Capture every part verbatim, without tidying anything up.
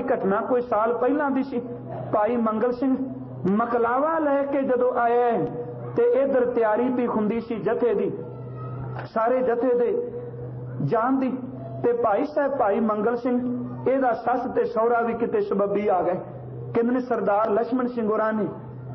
घटना कोई साल पहला दी सी। भाई मंगल सिंह मकलावा लैके जदों आया ते इधर तैयारी भी हुंदी सी जथे दी, सारे जथे दे जान दी। ते भाई साहब भाई मंगल सिंह एदा सस ते सौहरा भी किते सबबी आ गए। कहंदे सरदार लक्ष्मण सिंह होरां ने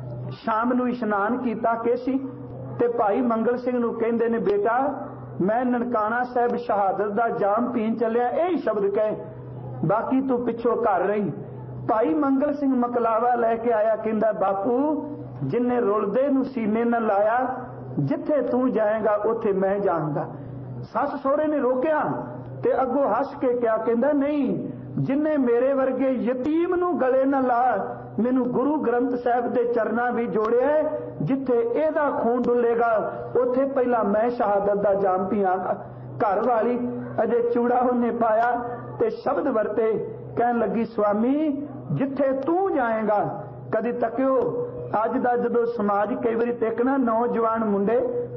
शाम नूं इशनान कीता केसी ते भाई मंगल सिंह नूं कहंदे ने बेटा मैं ननकाना साहब शहादत दा जाम पीन चलिया, यही शब्द कहे, बाकी तू पिछों घर रही। भाई मंगल सिंह मकलावा लैके आया, कहंदा बापू जिन्ने रुलदे नूं सीने न लाया, जिथे तू जाएगा उथे मैं जाऊंगा। सस सहुरे ने रोकिया ते अगों हस के क्या कहंदा नहीं, जिन्ने मेरे वर्गे यतीम नूं गले न ला, मैनू गुरु ग्रंथ साहब दे चरना भी जोड़िया, जिथे एदा खून डुलेगा उथे पहला मैं शहादत दा जाम पीआंगा। घर वाली अजे चूड़ा उन्हें पाया ते शब्द वरते, कहन लगी स्वामी जिथे तू जाएगा। कदी तकियो अज दा जदों समाज कई बारी देखना नौजवान मुंडे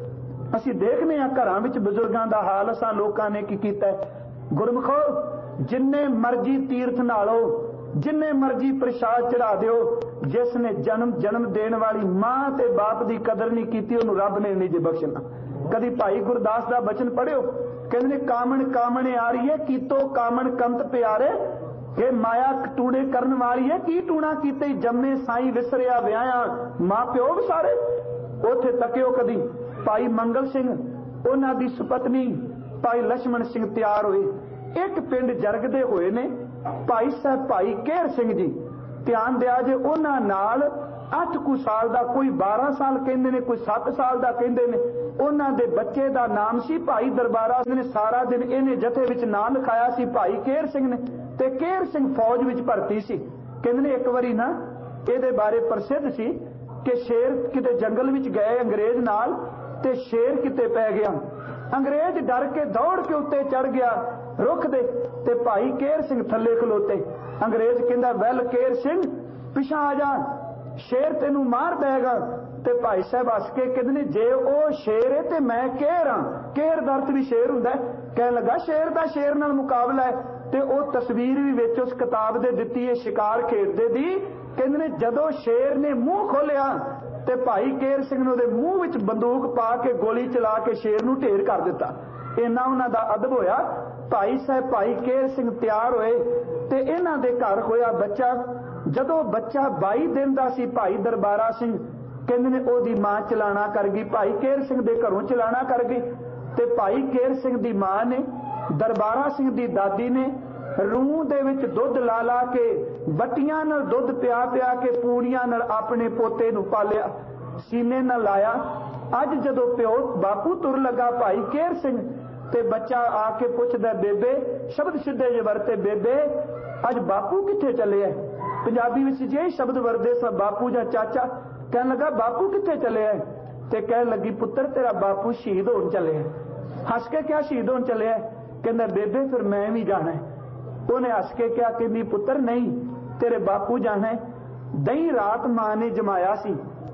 असी देखने आ घरां विच बजुर्गां दा हाल असां लोकां ने की कीता है। गुरमुखो जिन्ने मर्जी तीर्थ नालो, जिन्ने मर्जी प्रसाद चढ़ा दिओ, जिसने जन्म जन्म देने वाली मां ते बाप दी कदर नहीं कीती उन्होंने रब ने नहीं जे बख्शना। कदी भाई गुरदास दा बचन पढ़ियो, कहंदे कामण कामणे आ रही है कीतो कामण कंत प्यारे, ये माया टूणे करन वाली है की टूणा कीते जम्मे साई विसरिया व्याया मां प्यो सारे। उथे तकियो कदी भाई मंगल सिंह उन्हां दी सुपत्नी भाई लक्ष्मण सिंह तैयार होए, एक पिंड जरगदे होए ने भाई साहब भाई केहर सिंह जी। ध्यान दिया जे उन्हां नाल अठ कु साल दा, कोई बारह साल कहंदे ने, कोई सत्त साल दा कहंदे ने, उन्हां दे बच्चे दा नाम सी भाई दरबारा सिंह ने। सारा दिन इहने जथे विच नाम लिखाया सी भाई केहर सिंह ने ते केहर सिंह फौज विच भर्ती सी। कहंदे ने एक वारी ना इहदे बारे प्रसिद्ध सी कि शेर किते जंगल विच गए अंग्रेज नाल ते शेर किते पै गया, अंग्रेज डर के दौड़ के उत्ते चढ़ गया रुख दे ते भाई केहर सिंह थल्ले खलोते। अंग्रेज कहंदा वैल केहर सिंह पिछा आ जा, शेर तेनू मार देगा। ते भाई साहब हस के कहंदे जे ओ शेर है ते मैं केहर हां, केहर दा अर्थ भी शेर हुंदा है। कहन लगा शेर दा शेर नाल मुकाबला है ते ओ तस्वीर भी विच उस किताब दे दित्ती है शिकार खेडदे दी। कहंदे ने जदों शेर ने मुंह खोलिया ते भाई केहर सिंह ने उहदे मुंह विच बंदूक पा के गोली चला के शेर नूं ढेर कर दिता। इन्ना उन्हां दा अदब होया। भाई साहब भाई केहर सिंह तैयार होए ते इन्हां दे घर होया बच्चा। जदों बच्चा बाई दिन दा सी भाई दरबारा सिंह कहंदे ने ओदी मां चलाना कर गई, भाई केहर सिंह दे घरों चलाना कर गई ते भाई केहर सिंह दी मां ने दरबारा सिंह दी दादी ने रूह दे विच दुध ला ला के बट्टियां नाल दुध पिया पिया के पूड़ियां नाल अपने पोते नूं पालिया, सीने नाल लाया। अज जदों प्यो बापू तुर लगा भाई केहर सिंह ते बच्चा आके पुछदा बेबे, शब्द सीधे जे वरते बेबे अज बापू किथे चले है। पंजाबी विच जे शब्द वरदे स बापू जां चाचा। कहन लगा बापू किथे चले है ते कहन लगी पुत्र तेरा बापू शहीद होण चले है। हस के क्या शहीद होण चले है? कहंदा बेबे फिर मैं भी जाना है। उन्हें हस के क्या कहंदी पुत्र नहीं तेरे बापू जाना है। दही रात मां ने जमाया सी,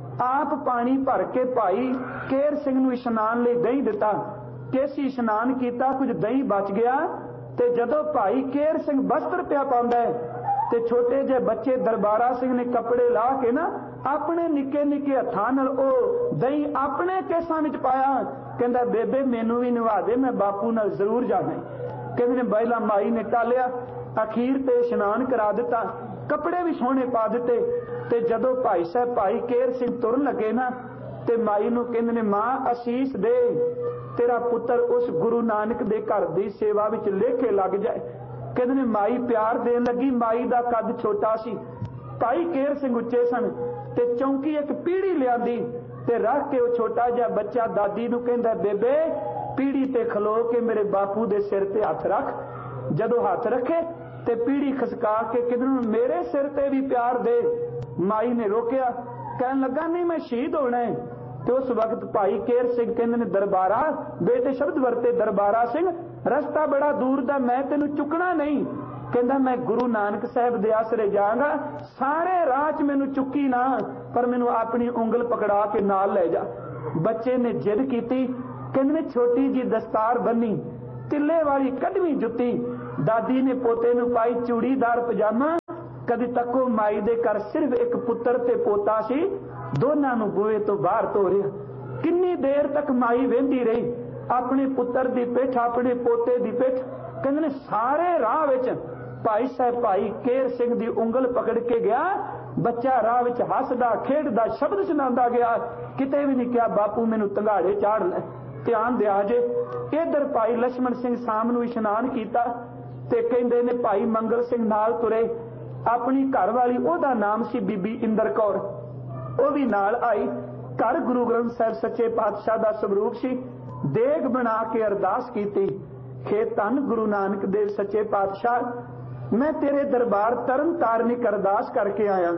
आप पानी भर के भाई केहर सिंह नूं इशनान लई दही दिता। केसी इशनान किया, कुछ दही बच गया ते जदों भाई केहर सिंह वस्त्र पिया पाउंदा है ते छोटे जे बच्चे दरबारा सिंह ने कपड़े ला के ना अपने निके निके हत्थां नाल ओ दही अपने केसां विच पाया। कहंदा बेबे मैनू भी नवा दे, मैं बापू नाल जरूर जाना है। कहंदे ने बैला माई ने टालिया, अखीर ते इशनान करा दिता, कपड़े भी सोहणे पा दिते ते जदों भाई साहब भाई केहर सिंह तुरन लगे ना ते माई नूं कहंदे ने मां असीस दे, तेरा पुत्र उस गुरु नानक दे घर दी सेवा विच लेखे लग जाए। कहंदे ने माई प्यार देन लगी। माई दा कद छोटा सी, भाई केहर सिंह उच्चे सन ते चौंकी एक पीढ़ी लियांदी ते रख के वो छोटा जिहा बच्चा दादी नूं कहंदा बेबे पीढ़ी ते खलो के मेरे बापू दे सिर ते हथ रख। जदों हथ रखे ते पीढ़ी खसका के कहंदे मेरे सिर ते भी प्यार दे। माई ने रोकिया, कहन लगा नहीं मैं शहीद होना है। तो उस वक्त भाई केहर सिंह कहंदे ने दरबारा बेटे शब्द वरते दरबारा सिंह रस्ता बड़ा दूर दा, मैं तेनू चुकना नहीं। कहंदा मैं गुरु नानक साहब दे आसरे जाऊंगा, सारे राह च मैनू चुकी ना पर मैनू अपनी उंगल पकड़ा के नाल ले जा। बच्चे ने जिद कीती, कहंदे ने छोटी जी दस्तार बन्नी, तिल्ले वाली कढ़वी जुत्ती, दादी ने पोते नू पाई चूड़ीदार पजामा कदी तको माई दे घर सिर्फ एक पुत्र ते पोता सी, दोनों नूं बूहे तो बाहर तोरिया। किन्नी देर तक माई वेंदी रही, अपने पुत्र दी पिठ, अपने पोते दी पिठ। कहंदे ने सारे राह विच भाई साहब भाई केर सिंह दी उंगल पकड़ के गया। बच्चा राह विच हसदा खेडदा शब्द सुनांदा गया, किते भी नहीं कहा बापू मैनू तंगाड़े चाड़ ले, ध्यान दिया जे। इधर भाई लक्ष्मण सिंह साम नूं इशनान कीता ते कहंदे ने भाई मंगल सिंह नाल तुरे। अपनी घर वाली ओदा नाम सी बीबी इंदर कौर, वो भी नाल आई। घर गुरु ग्रंथ साहिब सच्चे पातशाह दा स्वरूप सी। देग बना के अरदास कीती, हे धन गुरु नानक देव सच्चे पातशाह, मैं तेरे दरबार तरन तारनिक अरदास करके आया।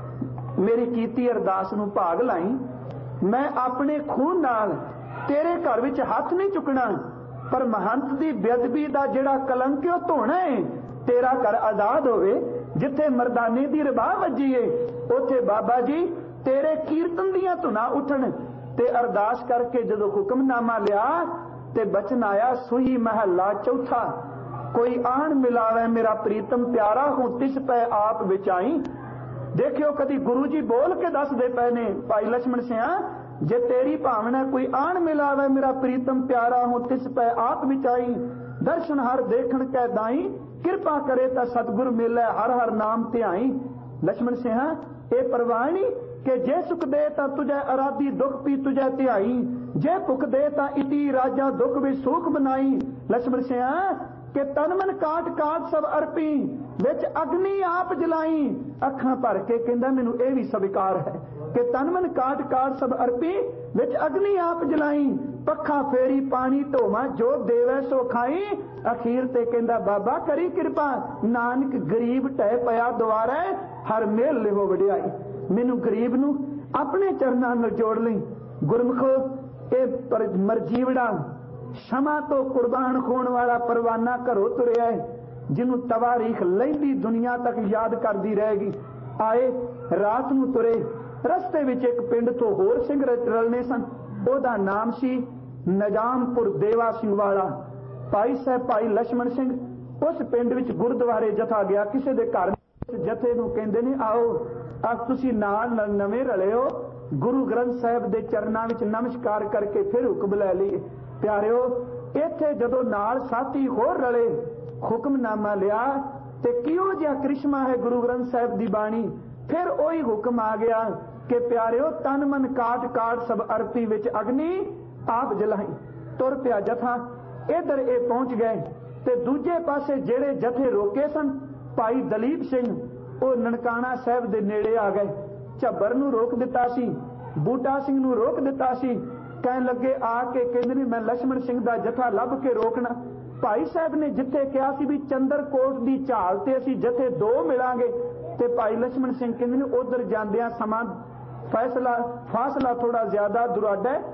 मेरी कीती अरदास नूं भाग लाई। मैं अपने खून नाल तेरे घर विच हथ नहीं चुकना, पर महंत दी बेअदबी दा जिहड़ा कलंक है धोना है। तेरा घर आजाद होवे, जिथे मरदाने दी रबाह वजी है उथे बाबा जी तेरे कीर्तन दियां धुना उठन। ते अरदास करके जदों हुक्मनामा लिया ते बचन आया, सुही महला चौथा, कोई आन मिलावे मेरा प्रीतम प्यारा, हूं तिस पै आप विचाई। देखियो कदी गुरु जी बोल के दस दे पै ने भाई लक्ष्मण सिंह, जे तेरी भावना कोई आन मिलावे मेरा प्रीतम प्यारा, हूं तिस पै आप विचाई। दर्शन हर देखण कै दाई, कृपा करे ता सतगुर मिले हर हर नाम ध्याई। लक्ष्मण सिंह ए परवाणी के जे सुख दे ता तुझे अराधी दुख पी तुझे ध्याई, जे भुख दे ता इति राजा दुख भी सुख बनाई। लक्ष्मण सिंह के तन मन काट काट सब अर्पी, विच अग्नि आप जलाई। अखां भर के कहंदा मैनू ये भी स्वीकार है कि तन मन काट काट सब अर्पी, विच अग्नि आप जलाई। पखा फेरी पानी ढोवा, जो देवे सो खाई। अखीर ते कहंदा बाबा करी कृपा, नानक गरीब टह पया दुआरे, हर मेल लिहो वडियाई। मैनू गरीब नू अपने चरनां नाल जोड़ लई। गुरमुखो ए मरजीवड़ा क्षमा तो कुर्बान होने वाला परवाना घरों तुरिया है, जिन्हों तवारीख लैंदी दुनिया तक याद करती रहेगी। आए रात नूं तुरे, रस्ते विच एक पिंड तो होर सिंह रलने सन। ओदा नाम सी नजामपुर देवा सिंह वाला। भाई साहब भाई लक्ष्मण सिंह उस पिंड विच गुरुद्वारे जथा गया। किसी दे घर जथे नूं कहंदे ने आओ अज तुसीं नाल नवें रले हो, गुरु ग्रंथ साहिब दे चरनां विच नमस्कार करके फिर हुक्म लै लईए। प्यारिओ इत्थे जदों नाल साथी होर रले, हुक्मनामा लिया ते किहो जिहा करिश्मा है गुरु ग्रंथ साहिब दी बाणी। फिर ओही हुक्म आ गया कि प्यारिओ तन मन काट काट सब अर्पी विच अग्नि आप जलाई। तुर पिया जथा इधर ए पहुंच गए ते दूजे पासे जेड़े जथे रोके सन, भाई दलीप सिंह वो ननकाना साहिब दे नेड़े आ गए। झब्बर नूं रोक दिता सी, बूटा सिंह नूं रोक दिता सी। कहन लगे आके कहंदे ने मैं लक्ष्मण सिंह दा जथा लभ के रोकना। भाई साहब ने जिथे कहा सी भी चंद्रकोट दी झाल ते असीं जथे दो मिलांगे, ते भाई लक्ष्मण सिंह कहंदे ने उधर जांदियां समा फैसला फासला थोड़ा ज्यादा दुराडा है,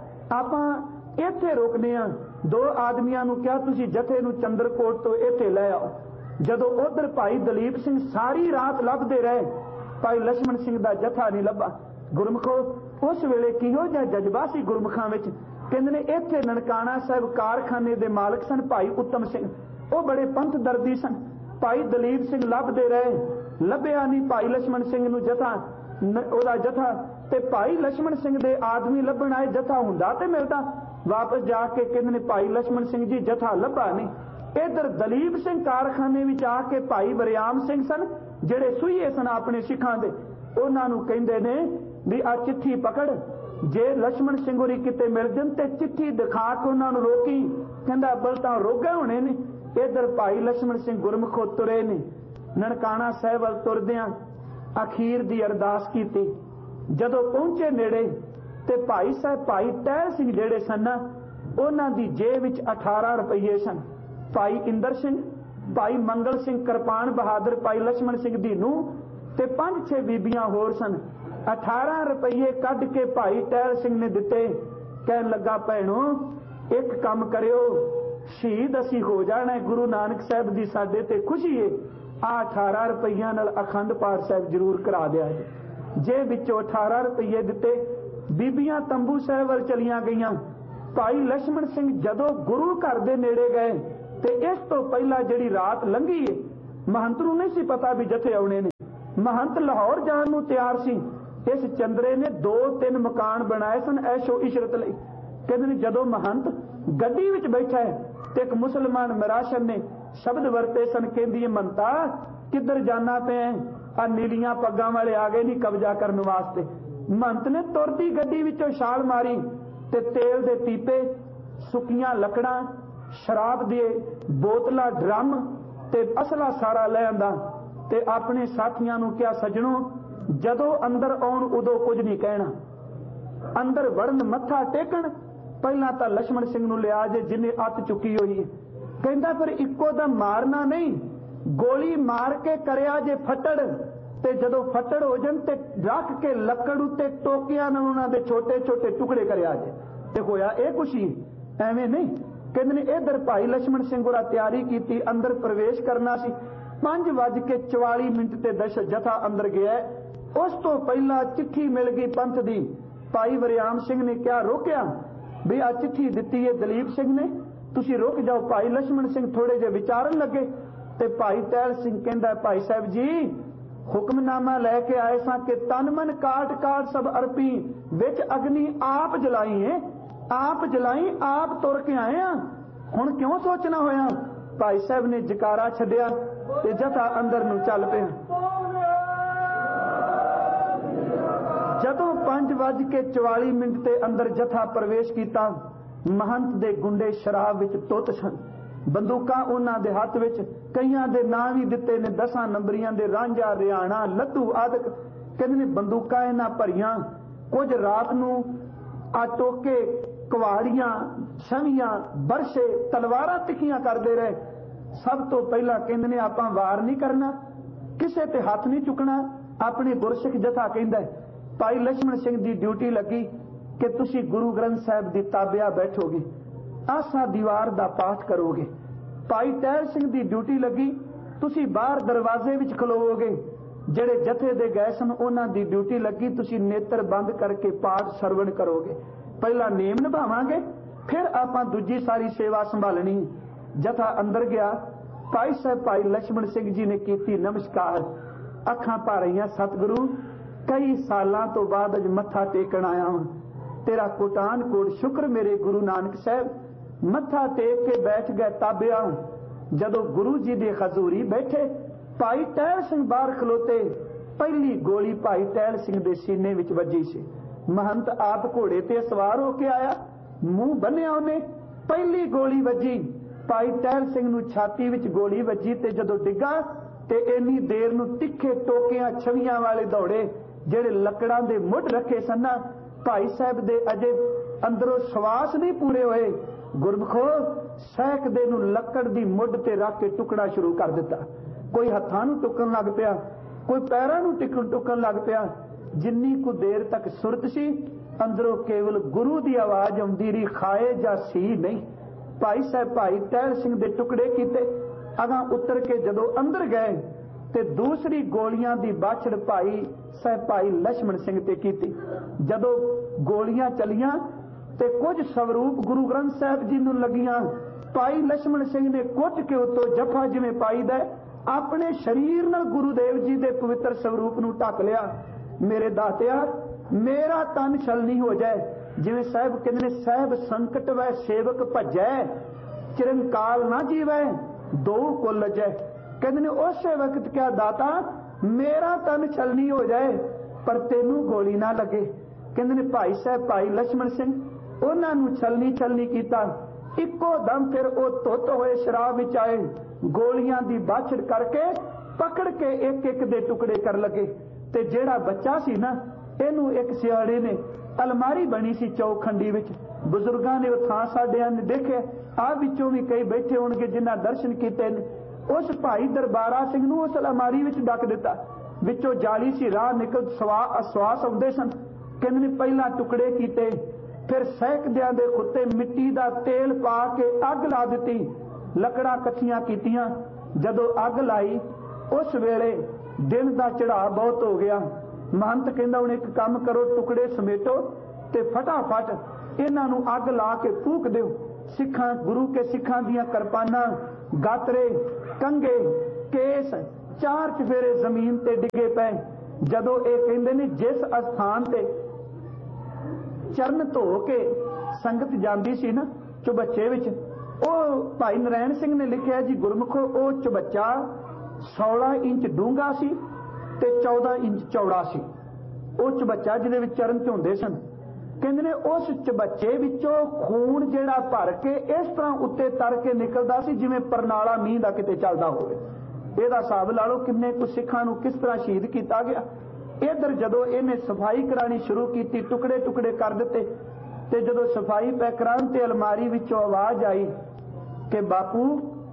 आपां इत्थे रोकने आ। दो आदमियां नूं कहा तुसीं जथे नूं चंद्रकोट तो इत्थे लै आओ। जदों उधर भाई दलीप सिंह सारी रात लभदे रहे, भाई लक्ष्मण सिंह दा जथा नहीं लभा। गुरमुखो उस वेले किहो जिहा जज्बा सी गुरमुखां विच। कहंदे ने इत्थे ननकाना साहिब कारखाने दे मालक सन भाई उत्तम सिंह, वो बड़े पंथ दर्दी सन। भाई दलीप सिंह लभदे रहे, लभ्या नहीं भाई लक्ष्मण सिंह नूं जथा ओदा जथा। ते भाई लक्ष्मण सिंह दे आदमी लभण आए, जथा हुंदा ते मिलदा। वापस जाके कहंदे ने भाई लक्ष्मण सिंह जी जथा लभा नहीं। इधर दलीप सिंह कारखाने विच आके भाई वरियाम सिंह सन जेड़े सुईए सन अपने सिखां दे, उन्हां नूं कहंदे ने भी आ चिट्ठी पकड़, जे लक्ष्मण सिंह होरी किते मिल जन ते चिट्ठी दिखा के उन्हां नूं रोकी। कहंदा बल तां रोगे होणे ने। इधर भाई लक्ष्मण सिंह गुरमुखो तुरे ने। ननकाना साहिब वल तुरदियां अखीर दी अरदास कीती। जदों पहुंचे नेड़े ते भाई साहब भाई टहल सिंह जेड़े सन उन्हां दी जेब विच अठारह रुपये सन। भाई इंदर सिंह, भाई मंगल सिंह किरपान बहादुर, भाई लक्ष्मण सिंह दी नूंह ते पंज छे बीबियां होर सन। अठारह रुपये कढ के भाई टहल सिंह ने दिते। कहन लगा भैणो एक काम करियो, शहीद असी हो जाना, गुरु नानक साहिब दी साडे ते खुशी है, आ अठारह रुपया नाल अखंड पाठ साहिब जरूर करा दिया है। जे विचों अठारह रुपये दिते, बीबियां तंबू साहिब वल चलियां गईयां। भाई लक्ष्मण सिंह जदों गुरु घर दे नेड़े गए ते इस तो पहला जिहड़ी रात लंघी है, महंत नूं नहीं सी पता भी जथे आउणे ने। महंत लाहौर जाण नूं तैयार सी। इस चंद्रे ने दो तीन मकान बनाए सन ऐशो इशरत लई। कहंदे ने जदों महंत गड्डी विच बैठा है ते एक मुसलमान मिराशन ने शब्द वरते सन, कहंदी मनता किधर जाना पे आ नीलियां पग्गां वाले आ गए नहीं कब्जा करने वास्ते। महंत ने तुरदी गड्डी विचों छाल मारी ते तेल दे पीपे, सुक्कियां लकड़ां, शराब दे बोतलां, ड्रम ते असला सारा ले आंदा ते अपने साथियां नूं कहा सजणों जदों अंदर आउण उदों कुछ नहीं कहना, अंदर वड़न मत्था टेकण पहला तां लक्ष्मण सिंह नूं लिया जे जिन्हें अत चुकी हुई है। कहंदा फिर इक्को दम मारना नहीं, गोली मार के करया जे फटड़ ते जदों फटड़ हो जाण ते रख के लकड़ उत्ते टोकियां नाल उन्हां दे छोटे छोटे टुकड़े करया जे ते होया ए खुशी एवें नहीं। कहंदे ने इधर भाई लक्ष्मण सिंह होरां तैयारी कीती, अंदर प्रवेश करना सी। पांच वज के चौवाली मिनट ते दश जथा अंदर गया। उस तो पहला चिट्ठी मिल गई पंथ दी। भाई वरियाम सिंह ने क्या रोकया भी आ चिट्ठी दिती है दलीप सिंह ने, तुसी रुक जाओ। भाई लक्ष्मण सिंह थोड़े जे विचारन लगे ते भाई टहल सिंह कहंदा भाई साहब जी हुक्मनामा लैके आए सां कि तन मन काट काट सब अर्पी विच अग्नि आप जलाई है, आप जलाई आप तुर के आए हैं, हुण क्यों सोचना होया। भाई साहब ने जकारा छड्डिया ते जथा अंदर नूं चल पिया। जदों पांच वज के चौवाली मिनट ते अंदर जथा प्रवेश कीता, महंत दे गुंडे शराब विच तुत सन, बंदूकां उन्हां दे हत्थ विच, कईयां दे नाम भी दिते ने दसां नंबरियां दे रांझा रियाणा लद्दू आदक। कहंदे ने बंदूकां इन्हां भरियां, कुछ रात नूं आ टोके कुवाड़ियां छवियां बरसे तलवारां तिखियां करदे रहे। सब तो पहला कहंदे ने आपां वार नहीं करना, किसे ते हत्थ नहीं चुकना। अपने गुरसिख जथा कहंदा भाई लक्ष्मण सिंह दी ड्यूटी लगी कि तुसी गुरु ग्रंथ साहिब दी ताबिया बैठोगे, आसा दीवार दा पाठ करोगे। भाई टहल सिंह दी ड्यूटी लगी तुसी बाहर दरवाजे विच खलोवोगे। जेड़े जथे दे गए सन उन्हां दी ड्यूटी लगी तुसी नेत्र बंद करके पाठ सरवण करोगे। पहला नेम निभावांगे फिर आपां दूजी सारी सेवा संभालनी। जथा अंदर गया, भाई साहब भाई लक्ष्मण सिंह जी ने कीती नमस्कार, अखां भर आईयां सतगुरु कई सालां तो बाद अज मत्था टेकण आया हां, तेरा कोटान कोट शुक्र मेरे गुरु नानक साहब। मत्था टेक के बैठ गए ताबिया। जदों गुरु जी दे हजूरी बैठे, भाई टहल सिंह बाहर खलोते, पहली गोली भाई टहल सिंह दे सीने विच वजी सी। महंत आप घोड़े ते सवार होके आया, मुंह बन्निया उन्हें, पहली गोली वजी भाई टहल सिंह नूं छाती विच गोली वजी ते जदों डिग्गा ते इन्नी देर नूं तिखे टोकियां छवियां वाले दौड़े जेड़े लकड़ां दे मुੱਢ रखे सन। भाई साहब दे अजे अंदरों श्वास नहीं पूरे होए, गुरमुखो सैक दे नूं लकड़ दी मुੱਢ ते रख के टुकड़ा शुरू कर दिता। कोई हत्थां नूं टुकन लग पिया, कोई पैरां नूं टिकन टुकन लग पिया। जिन्नी को देर तक सुरत सी अंदरों केवल गुरु दी आवाज आउंदी रही, खाए जा सी नहीं। भाई साहब भाई टहल सिंह दे टुकड़े कीते, अगां उतर के जदों अंदर गए ते दूसरी गोलियां दी बाछड़ भाई साहब भाई लक्ष्मण सिंह ते कीती। जदों गोलियां चलियां ते कुछ स्वरूप गुरु ग्रंथ साहिब जी नूं लगियां, भाई लक्ष्मण सिंह ने कुट के उतों जफा जिवें पाई दा अपने शरीर नाल गुरुदेव जी दे पवित्र स्वरूप नूं ढक लिया। मेरे दातिया मेरा तन छल नहीं हो जाए, जिवें साहिब कहंदे ने साहिब संकट वै सेवक भजै, चिरंकाल ना जीवै दो कुल लजै। कहंदे ने उस वक्त क्या दाता मेरा तन छल नहीं हो जाए पर तेनू गोली ना लगे। कहंदे ने भाई साहब भाई लक्ष्मण सिंह उन्हां नूं छलनी छलनी कीता, इक्को दम फिर वो धुत होए शराब विच आए, गोलियां दी बाछड़ करके पकड़ के एक एक दे टुकड़े कर लगे। ते जेड़ा बच्चा सी ना इनू एक सियाड़े ने अलमारी बनी सी चौखंडी विच, बुजुर्गां ने वो थां साडियां ने देखे, आ विचों भी कई बैठे होणगे जिन्हां दर्शन कीते ने। उस भाई दरबारा सिंह नूं उस अलमारी विच डक दिता, विचों जाली सी राह निकल सवा आसवास आउंदे सन। कहंदे ने पहला टुकड़े कीते, फिर सैकदियां दे खुੱਤੇ मिट्टी दा तेल पा के अग ला दिती, लकड़ां कट्ठियां कीतियां। जदों अग लाई उस वेले दिन दा चढ़ा बहुत हो गया। महंत कहंदा हुण एक काम करो, टुकड़े समेटो ते फटाफट इन्हां नूं अग ला के फूक दिओ। सिखां गुरु के सिखां दियां किरपानां, गातरे, कंगे, केस, चार चफेरे जमीन ते डिगे पे। जदों ये कहते ने जिस अस्थान ते चरण धो के संगत जाती सी ना चुबच्चे विच, ਉਹ ਭਾਈ ਨਰੈਣ ਸਿੰਘ ਨੇ ਲਿਖਿਆ ਜੀ ਗੁਰਮੁਖੋ, ਉਹ ਚਬੱਚਾ सोलह इंच ਡੂੰਘਾ ਸੀ ਤੇ चौदह इंच ਚੌੜਾ ਸੀ। ਉਹ ਚਬੱਚਾ ਜਿਹਦੇ ਵਿੱਚ ਚਰਨ ਝੋਂਦੇ ਸਨ। ਕਹਿੰਦੇ ਨੇ ਉਸ ਚਬੱਚੇ ਵਿੱਚੋਂ ਖੂਨ ਜਿਹੜਾ ਭਰ ਕੇ ਇਸ ਤਰ੍ਹਾਂ ਉੱਤੇ ਤਰ ਕੇ ਨਿਕਲਦਾ ਸੀ ਜਿਵੇਂ ਪਰਨਾਲਾ ਮੀਂਹ ਦਾ ਕਿਤੇ ਚੱਲਦਾ ਹੋਵੇ। ਇਹਦਾ ਹਿਸਾਬ ਲਾ ਲਓ ਕਿੰਨੇ ਕੁ ਸਿੱਖਾਂ ਨੂੰ ਕਿਸ ਤਰ੍ਹਾਂ ਸ਼ਹੀਦ ਕੀਤਾ ਗਿਆ। ਇਧਰ ਜਦੋਂ ਇਹਨੇ ਸਫਾਈ ਕਰਾਣੀ ਸ਼ੁਰੂ ਕੀਤੀ, ਟੁਕੜੇ ਟੁਕੜੇ ਕਰ ਦਿੱਤੇ, ਤੇ ਜਦੋਂ ਸਫਾਈ ਪੈ ਕਰਾਉਣ ਤੇ ਅਲਮਾਰੀ ਵਿੱਚੋਂ ਆਵਾਜ਼ ਆਈ ਕਿ ਬਾਪੂ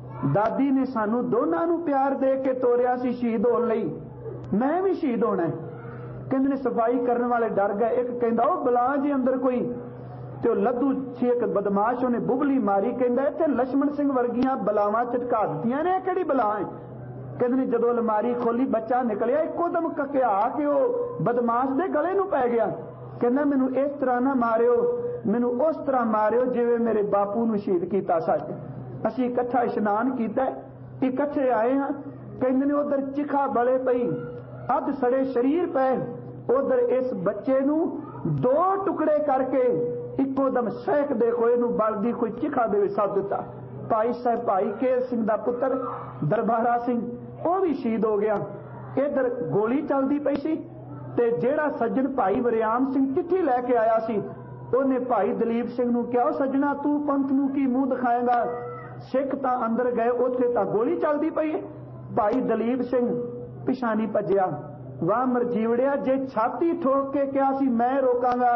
ਦਾਦੀ ਨੇ ਸਾਨੂੰ ਦੋਨਾਂ ਨੂੰ ਪਿਆਰ ਦੇ ਕੇ ਤੋਰਿਆ ਸੀ ਸ਼ਹੀਦ ਹੋਣ ਲਈ, ਮੈਂ ਵੀ ਸ਼ਹੀਦ ਹੋਣਾ। ਕਹਿੰਦੇ ਨੇ ਸਫਾਈ ਕਰਨ ਵਾਲੇ ਡਰ ਗਏ। ਇੱਕ ਕਹਿੰਦਾ ਉਹ ਬਲਾ ਜੀ ਅੰਦਰ ਕੋਈ, ਤੇ ਉਹ ਲੱਧੂ ਸੀ ਇੱਕ ਬਦਮਾਸ਼, ਉਹਨੇ ਬੁਬਲੀ ਮਾਰੀ। ਕਹਿੰਦਾ ਇੱਥੇ ਲక్ష్మణ ਸਿੰਘ ਵਰਗੀਆਂ ਬਲਾਵਾਂ ਝਟਕਾ ਦਿੱਤੀਆਂ ਨੇ, ਕਿਹੜੀ ਬਲਾ ਹੈ। ਕਹਿੰਦੇ ਨੇ ਜਦੋਂ ਅਲਮਾਰੀ ਖੋਲੀ ਬੱਚਾ ਨਿਕਲਿਆ, ਇੱਕੋ ਦਮ ਕਕਿਆ ਕਿ ਉਹ ਬਦਮਾਸ਼ ਦੇ ਗਲੇ ਨੂੰ ਪੈ ਗਿਆ। ਕਹਿੰਦਾ ਮੈਨੂੰ ਇਸ ਤਰ੍ਹਾਂ ਨਾ ਮਾਰਿਓ, ਮੈਨੂੰ ਉਸ ਤਰ੍ਹਾਂ ਮਾਰਿਓ ਜਿਵੇਂ ਮੇਰੇ ਬਾਪੂ ਨੂੰ ਸ਼ਹੀਦ ਕੀਤਾ ਸੱਚ। ਅਸੀਂ ਇਕੱਠਾ ਇਸ਼ਨਾਨ ਕੀਤਾ, ਇਕੱਠੇ ਆਏ ਹਾਂ। ਕਹਿੰਦੇ ਨੇ ਉਧਰ ਚਿਖਾ ਬਲੇ ਪਈ, ਅੱਧ ਸੜੇ ਸਰੀਰ ਪਏ, ਉਧਰ ਇਸ ਬੱਚੇ ਨੂੰ ਦੋ ਟੁਕੜੇ ਕਰਕੇ ਇੱਕੋ ਦਮ ਸਹਿਕਦੇ ਹੋਏ ਨੂੰ ਬਲਦੀ ਕੋਈ ਚਿਖਾ ਦੇ ਵਿੱਚ ਸੱਦ ਦਿੱਤਾ। ਭਾਈ ਸਾਹਿਬ ਭਾਈ ਕੇਰ ਸਿੰਘ ਦਾ ਪੁੱਤਰ ਦਰਬਾਰਾ ਸਿੰਘ ਉਹ ਵੀ ਸ਼ਹੀਦ ਹੋ ਗਿਆ। ਇਧਰ ਗੋਲੀ ਚੱਲਦੀ ਪਈ ਸੀ, ਤੇ ਜਿਹੜਾ ਸੱਜਣ ਭਾਈ ਵਰਿਆਮ ਸਿੰਘ ਚਿੱਠੀ ਲੈ ਕੇ ਆਇਆ ਸੀ, ਉਹਨੇ ਭਾਈ ਦਲੀਪ ਸਿੰਘ ਨੂੰ ਕਿਹਾ ਸੱਜਣਾ ਤੂੰ ਪੰਥ ਨੂੰ ਕੀ ਮੂੰਹ ਦਿਖਾਏਗਾ। ਸਿੱਖ ਤਾਂ ਅੰਦਰ ਗਏ, ਉੱਥੇ ਤਾਂ ਗੋਲੀ ਚੱਲਦੀ ਪਈ ਹੈ। ਭਾਈ ਦਲੀਪ ਸਿੰਘ ਪਿਛਾਣੀ ਭੱਜਿਆ। ਵਾਹ ਮਰਜੀਵੜਿਆ, ਜੇ ਛਾਤੀ ਠੋਕ ਕੇ ਕਿਹਾ ਸੀ ਮੈਂ ਰੋਕਾਂਗਾ,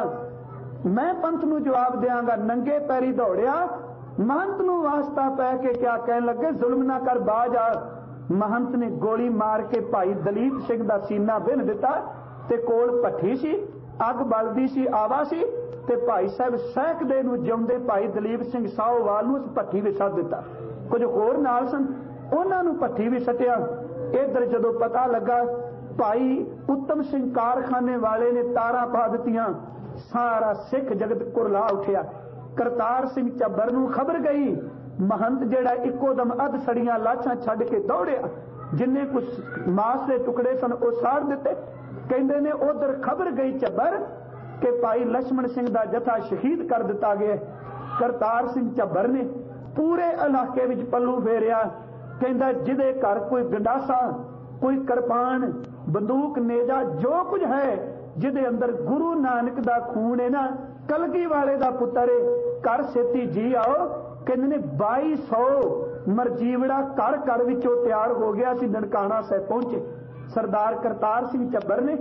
ਮੈਂ ਪੰਥ ਨੂੰ ਜਵਾਬ ਦਿਆਂਗਾ, ਨੰਗੇ ਪੈਰੀ ਦੌੜਿਆ। महंत ਨੂੰ ਵਾਸਤਾ ਪੈ ਕੇ ਕਿਆ ਕਹਿਣ ਲੱਗੇ ਜ਼ੁਲਮ ਨਾ ਕਰ ਬਾਜ ਆ। महंत ਨੇ ਗੋਲੀ ਮਾਰ ਕੇ ਭਾਈ ਦਲੀਪ ਸਿੰਘ ਦਾ ਸੀਨਾ ਬਿੰਨ ਦਿੱਤਾ, ਤੇ ਕੋਲ ਭੱਠੀ ਸੀ, ਅੱਗ ਬਲਦੀ ਸੀ, ਆਵਾ ਸੀ, ਤੇ ਭਾਈ ਸਾਹਿਬ ਸਹਿਕਦੇ ਨੂੰ ਜਿਉਂਦੇ ਭਾਈ ਦਲੀਪ ਸਿੰਘ ਸਾਹੋਵਾਲ ਨੂੰ ਉਸ ਭੱਠੀ ਵਿੱਚ ਸੱਟ ਦਿੱਤਾ। ਕੁਝ ਹੋਰ ਨਾਲ ਸਨ, ਉਹਨਾਂ ਨੂੰ ਭੱਠੀ ਵਿੱਚ ਸੱਟਿਆ। ਇਧਰ ਜਦੋਂ ਪਤਾ ਲੱਗਾ ਭਾਈ ਉੱਤਮ ਸਿੰਘ ਕਾਰਖਾਨੇ ਵਾਲੇ ਨੇ ਤਾਰਾਂ ਪਾ ਦਿੱਤੀਆਂ, ਸਾਰਾ ਸਿੱਖ ਜਗਤ ਕੁਰਲਾ ਉੱਠਿਆ। ਕਰਤਾਰ ਸਿੰਘ ਝੱਬਰ ਨੂੰ ਖਬਰ ਗਈ। महंत ਜਿਹੜਾ ਇੱਕੋ ਦਮ ਅੱਧ ਸੜੀਆਂ ਲਾਸ਼ਾਂ ਛੱਡ ਕੇ ਦੌੜਿਆ, ਜਿੰਨੇ ਕੁਝ ਮਾਸ ਦੇ ਟੁਕੜੇ ਸਨ ਉਹ ਸਾੜ ਦਿੱਤੇ। ਕਹਿੰਦੇ ਨੇ ਉਧਰ ਖਬਰ ਗਈ ਝੱਬਰ ਕਿ ਭਾਈ ਲక్ష్మణ ਸਿੰਘ ਦਾ ਜਥਾ ਸ਼ਹੀਦ ਕਰ ਦਿੱਤਾ ਗਿਆ। ਕਰਤਾਰ ਸਿੰਘ ਝੱਬਰ ਨੇ ਪੂਰੇ ਇਲਾਕੇ ਵਿੱਚ ਪੱਲੂ ਫੇਰਿਆ। ਕਹਿੰਦਾ ਜਿਹਦੇ ਘਰ ਕੋਈ ਗੰਡਾਸਾ, ਕੋਈ ਕਿਰਪਾਨ, ਬੰਦੂਕ, ਨੇਜਾ, ਜੋ ਕੁਝ ਹੈ, ਜਿਹਦੇ ਅੰਦਰ ਗੁਰੂ ਨਾਨਕ ਦਾ ਖੂਨ ਹੈ ਨਾ, ਕਲਗੀ ਵਾਲੇ ਦਾ ਪੁੱਤਰ ਹੈ, ਘਰ ਛੇਤੀ ਜੀ ਆਓ। ਕਹਿੰਦੇ ਨੇ ਬਾਈ ਸੌ ਮਰਜੀਵੜਾ ਘਰ ਘਰ ਵਿੱਚੋਂ ਤਿਆਰ ਹੋ ਗਿਆ ਸੀ। ਨਨਕਾਣਾ ਸਾਹਿਬ ਪਹੁੰਚੇ। ਸਰਦਾਰ ਕਰਤਾਰ ਸਿੰਘ ਝੱਬਰ ਨੇ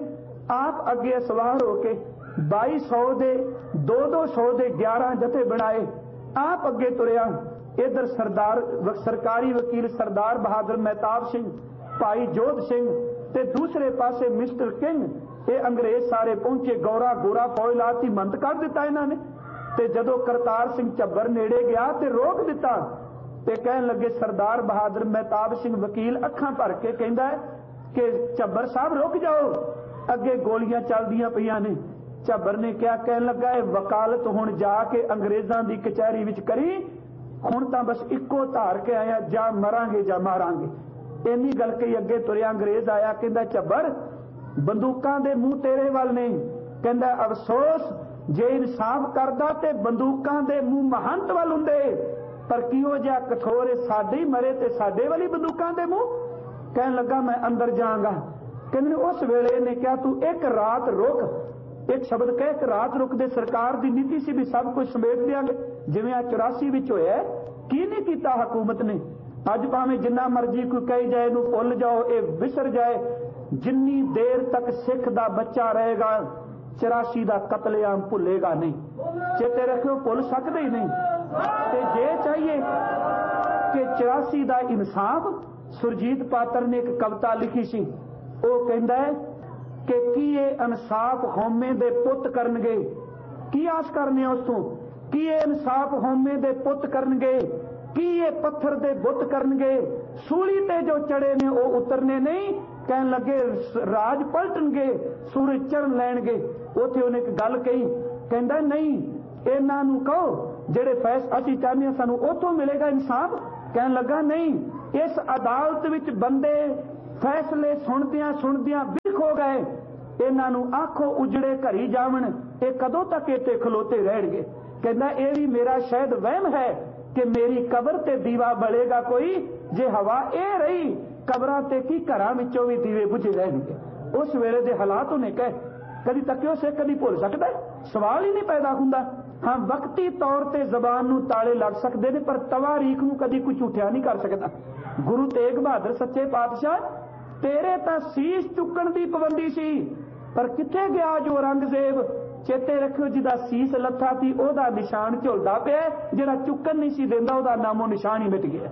ਆਪ ਅੱਗੇ ਸਵਾਰ ਹੋ ਕੇ ਬਾਈ ਸੌ ਦੇ ਦੋ ਦੋ ਸੌ ਦੇ ਗਿਆਰਾਂ ਜਥੇ ਬਣਾਏ, ਆਪ ਅੱਗੇ ਤੁਰਿਆ। ਇਧਰ ਸਰਦਾਰ ਸਰਕਾਰੀ ਵਕੀਲ ਸਰਦਾਰ ਬਹਾਦਰ ਮਹਿਤਾਬ ਸਿੰਘ, ਭਾਈ ਜੋਧ ਸਿੰਘ, ਤੇ ਦੂਸਰੇ ਪਾਸੇ ਮਿਸਟਰ ਕਿੰਗ, ਇਹ ਅੰਗਰੇਜ਼ ਸਾਰੇ ਪਹੁੰਚੇ। ਗੌਰਾ ਗੋਰਾ ਫੌਜ ਲਾਤੀ, ਮੰਤ ਕਰ ਦਿੱਤਾ ਇਹਨਾਂ ਨੇ। ਤੇ ਜਦੋਂ ਕਰਤਾਰ ਸਿੰਘ ਝੱਬਰ ਨੇੜੇ ਗਿਆ ਤੇ ਰੋਕ ਦਿੱਤਾ, ਤੇ ਕਹਿਣ ਲੱਗੇ ਸਰਦਾਰ ਬਹਾਦਰ ਮਹਿਤਾਬ ਸਿੰਘ ਵਕੀਲ ਅੱਖਾਂ ਭਰ ਕੇ ਕਹਿੰਦਾ ਕਿ ਝੱਬਰ ਸਾਹਿਬ ਰੁਕ ਜਾਓ, ਅੱਗੇ ਗੋਲੀਆਂ ਚੱਲਦੀਆਂ ਪਈਆਂ ਨੇ। ਝੱਬਰ ਨੇ ਕਿਹਾ, ਕਹਿਣ ਲੱਗਾ ਇਹ ਵਕਾਲਤ ਹੁਣ ਜਾ ਕੇ ਅੰਗਰੇਜ਼ਾਂ ਦੀ ਕਚਹਿਰੀ ਵਿੱਚ ਕਰੀ, ਹੁਣ ਤਾਂ ਬਸ ਇੱਕੋ ਧਾਰ ਕੇ ਆਇਆ, ਜਾਂ ਮਰਾਂਗੇ ਜਾਂ ਮਾਰਾਂਗੇ। ਇੰਨੀ ਗੱਲ ਕਹੀ ਅੱਗੇ ਤੁਰਿਆ। ਅੰਗਰੇਜ਼ ਆਇਆ, ਕਹਿੰਦਾ ਝੱਬਰ ਬੰਦੂਕਾਂ ਦੇ ਮੂੰਹ ਤੇਰੇ ਵੱਲ ਨੇ। ਕਹਿੰਦਾ ਅਫਸੋਸ, ਜੇ ਇਨਸਾਫ ਕਰਦਾ ਤੇ ਬੰਦੂਕਾਂ ਦੇ ਮੂੰਹ ਮਹੰਤ ਵੱਲ ਹੁੰਦੇ, ਪਰ ਕਿਹੋ ਜਿਹਾ ਕਠੋਰ, ਸਾਡੇ ਹੀ ਮਰੇ ਤੇ ਸਾਡੇ ਵਾਲੀ ਬੰਦੂਕਾਂ ਦੇ ਮੂੰਹ। ਕਹਿਣ ਲੱਗਾ ਮੈਂ ਅੰਦਰ ਜਾਵਾਂਗਾ। ਕਹਿੰਦੇ ਉਸ ਵੇਲੇ ਨੇ ਕਿਹਾ ਤੂੰ ਇੱਕ ਰਾਤ ਰੁਕ। ਇੱਕ ਸ਼ਬਦ ਕਹਿ ਇੱਕ ਰਾਤ ਰੁਕ ਦੇ। ਸਰਕਾਰ ਦੀ ਨੀਤੀ ਸੀ ਵੀ ਸਭ ਕੁਝ ਸਮੇਟ ਦਿਆਂਗੇ, ਜਿਵੇਂ ਆ ਚੁਰਾਸੀ ਵਿੱਚ ਹੋਇਆ। ਕੀ ਨਹੀਂ ਕੀਤਾ ਹਕੂਮਤ ਨੇ। ਅੱਜ ਭਾਵੇਂ ਜਿੰਨਾ ਮਰਜ਼ੀ ਕੋਈ ਕਹੀ ਜਾਏ ਇਹਨੂੰ ਭੁੱਲ ਜਾਓ, ਇਹ ਵਿਸਰ ਜਾਏ, ਜਿੰਨੀ ਦੇਰ ਤੱਕ ਸਿੱਖ ਦਾ ਬੱਚਾ ਰਹੇਗਾ ਚੁਰਾਸੀ ਦਾ ਕਤਲੇਆਮ ਭੁੱਲੇਗਾ ਨਹੀਂ। ਚੇਤੇ ਰੱਖਿਓ, ਭੁੱਲ ਸਕਦੇ ਹੀ ਨਹੀਂ। ਤੇ ਜੇ ਚਾਹੀਏ ਕਿ ਚੁਰਾਸੀ ਦਾ ਇਨਸਾਫ, ਸੁਰਜੀਤ ਪਾਤਰ ਨੇ ਇੱਕ ਕਵਿਤਾ ਲਿਖੀ ਸੀ। ਉਹ ਕਹਿੰਦਾ ਹੈ ਕਿ ਕੀ ਇਹ ਇਨਸਾਫ ਹਉਮੈ ਦੇ ਪੁੱਤ ਕਰਨਗੇ। ਕੀ ਆਸ ਕਰਨੇ ਉਸ ਤੋਂ? ਕੀ ਇਹ ਇਨਸਾਫ ਹਉਮੈ ਦੇ ਪੁੱਤ ਕਰਨਗੇ? ਕੀ ਇਹ ਪੱਥਰ ਦੇ ਬੁੱਤ ਕਰਨਗੇ? ਸੂਲੀ ਤੇ ਜੋ ਚੜੇ ਨੇ ਉਹ ਉਤਰਨੇ ਨਹੀਂ। ਕਹਿਣ ਲੱਗੇ ਰਾਜ ਪਲਟਣਗੇ, ਸੂਰਜ ਚੜ੍ਹਨ ਲੈਣਗੇ। ਉੱਥੇ ਉਹਨੇ ਇੱਕ ਗੱਲ ਕਹੀ, ਕਹਿੰਦਾ ਨਹੀਂ, ਇਹਨਾਂ ਨੂੰ ਕਹੋ ਜਿਹੜੇ ਫੈਸ ਅਸੀਂ ਚਾਹੁੰਦੇ ਹਾਂ ਸਾਨੂੰ ਉੱਥੋਂ ਮਿਲੇਗਾ ਇਨਸਾਫ। ਕਹਿਣ ਲੱਗਾ ਨਹੀਂ, ਇਸ ਅਦਾਲਤ ਵਿੱਚ ਬੰਦੇ फैसले सुनदियां सुनदियां बिख हो गए। इन्हां नूं आखो उजड़े घरी जावन, ये कदों तक इत्थे खलोते रहणगे। कहंदा ये भी मेरा शायद वहम है कि मेरी कबर ते दीवा बलेगा कोई, जे हवा ए रही कबरां ते की घरां विचों भी दीवे बुझे रहणगे। उस वेले दे हालात उन्हें कहे कदी तकियो से कदी भुल सकदा है, सवाल ही नहीं पैदा हुंदा। हाँ वक्ती तौर ते जबान नूं ताले लग सकदे ने, पर तवारीख नूं कदी कोई झूठिया नहीं कर सकदा। गुरु तेग बहादुर सच्चे पातशाह तेरे तां सीस चुकण दी पाबंदी सी, पर किथे गया जो औरंगजेब? चेते रखियो जिहदा सीस लत्था सी ओहदा निशान झुलदा पिया, जिहड़ा चुकण नहीं सी देंदा ओहदा नामो निशान ही मिट गया।